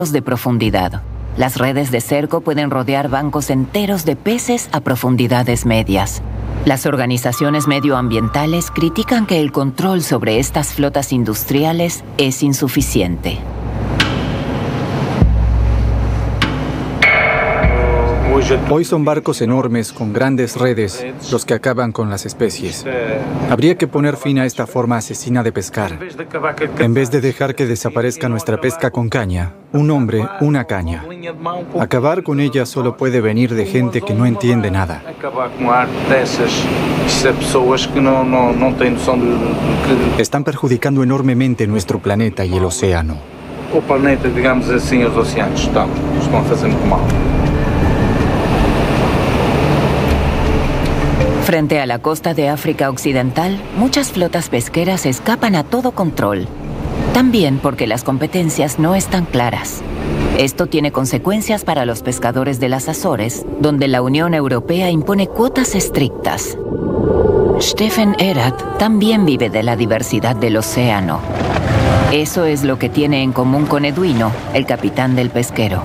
de profundidad. Las redes de cerco pueden rodear bancos enteros de peces a profundidades medias. Las organizaciones medioambientales critican que el control sobre estas flotas industriales es insuficiente. Hoy son barcos enormes con grandes redes los que acaban con las especies. Habría que poner fin a esta forma asesina de pescar. En vez de dejar que desaparezca nuestra pesca con caña, un hombre, una caña. Acabar con ella solo puede venir de gente que no entiende nada. Están perjudicando enormemente nuestro planeta y el océano. O planeta, digamos assim, os oceanos estão a fazer muito mal. Frente a la costa de África Occidental, muchas flotas pesqueras escapan a todo control. También porque las competencias no están claras. Esto tiene consecuencias para los pescadores de las Azores, donde la Unión Europea impone cuotas estrictas. Stefan Erath también vive de la diversidad del océano. Eso es lo que tiene en común con Eduino, el capitán del pesquero.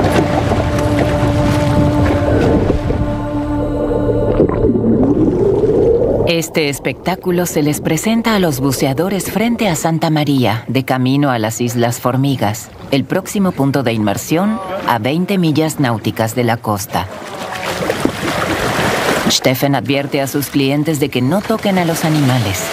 Este espectáculo se les presenta a los buceadores frente a Santa María, de camino a las Islas Formigas, el próximo punto de inmersión a 20 millas náuticas de la costa. Stefan advierte a sus clientes de que no toquen a los animales.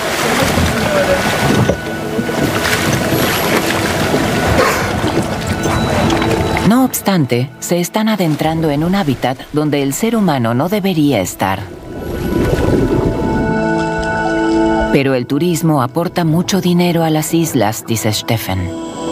No obstante, se están adentrando en un hábitat donde el ser humano no debería estar. Pero el turismo aporta mucho dinero a las islas, dice Stefan.